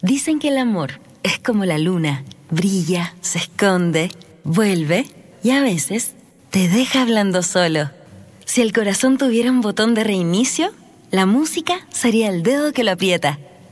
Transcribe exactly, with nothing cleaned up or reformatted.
Dicen que el amor es como la luna, brilla, se esconde, vuelve y a veces te deja hablando solo. Si el corazón tuviera un botón de reinicio, la música sería el dedo que lo aprieta.